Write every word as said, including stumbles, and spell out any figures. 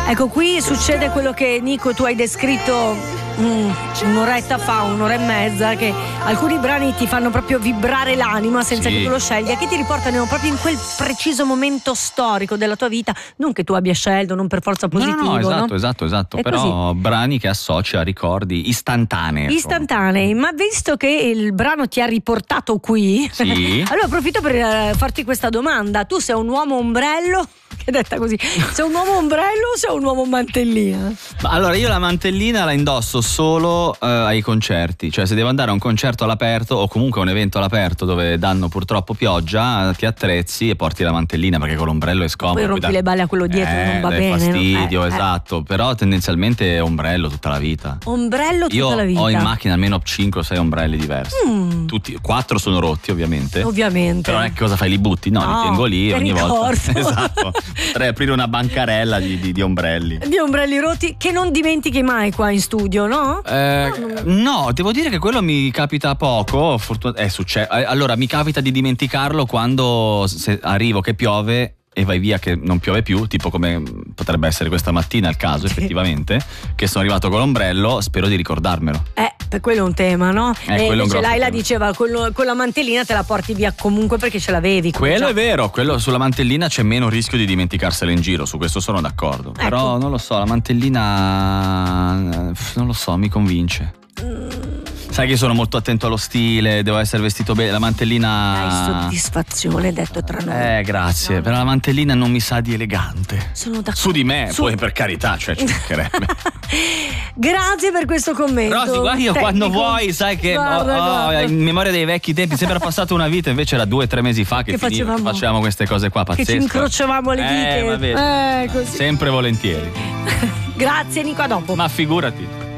Ecco, qui succede quello che Nico tu hai descritto Mm, un'oretta fa, un'ora e mezza, che alcuni brani ti fanno proprio vibrare l'anima senza sì. che tu lo sceglia, che ti riportano proprio in quel preciso momento storico della tua vita, non che tu abbia scelto, non per forza positivo. No, no, esatto, no? esatto, esatto. È Però così. brani che associ a ricordi istantanei. Istantanei, ma visto che il brano ti ha riportato qui, Sì. allora approfitto per eh, farti questa domanda. Tu sei un uomo ombrello? Che detta così, sei un uomo ombrello o sei un uomo mantellina? Ma allora io la mantellina la indosso solo eh, ai concerti, cioè se devo andare a un concerto all'aperto o comunque a un evento all'aperto dove danno purtroppo pioggia, ti attrezzi e porti la mantellina, perché con l'ombrello è scomodo. Poi rompi dà... le balle a quello dietro, eh, non va dai bene. fastidio, no? eh, esatto, però tendenzialmente è ombrello tutta la vita. Ombrello tutta Io la vita. ho in macchina almeno cinque o sei ombrelli diversi. Mm. Tutti, quattro sono rotti ovviamente. Ovviamente. Però non è che cosa fai, li butti? No, No, li tengo lì per ogni volta. ricordo. Esatto. Potrei aprire una bancarella di, di, di ombrelli. Di ombrelli rotti che non dimentichi mai qua in studio, no? Eh, no, devo dire che quello mi capita poco. Fortun- è succe- allora, mi capita di dimenticarlo quando se arrivo che piove e vai via che non piove più, tipo come potrebbe essere questa mattina il caso, effettivamente, che sono arrivato con l'ombrello, spero di ricordarmelo. Eh, per quello è un tema, no? Eh, e quello è un invece grosso Laila tema. diceva quello, con la mantellina te la porti via comunque perché ce l'avevi. Quello già. è vero, quello sulla mantellina c'è meno rischio di dimenticarsela in giro, su questo sono d'accordo. Ecco. Però non lo so, la mantellina non lo so, mi convince. Sai che sono molto attento allo stile, devo essere vestito bene, la mantellina. Hai soddisfazione, detto tra noi. Eh, grazie, No, no. però la mantellina non mi sa di elegante. Sono d'accordo. Su di me, Su- poi per carità, cioè ci mancherebbe. Grazie per questo commento. Rosy, guarda, io tecnico. quando vuoi, sai che Guarda, oh, oh, guarda. in memoria dei vecchi tempi, sembra passata una vita, invece era due o tre mesi fa che, Che finiva, facevamo- che facevamo queste cose qua, Che pazzesco. ci incrociavamo le dita. Eh, ma vedi, Eh, così. sempre volentieri. Grazie Nico, a dopo. Ma figurati.